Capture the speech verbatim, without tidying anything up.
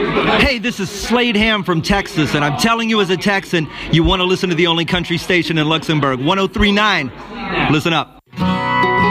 Hey, this is Slade Ham from Texas, and I'm telling you as a Texan, you want to listen to the only country station in Luxembourg, one oh three point nine. Listen up.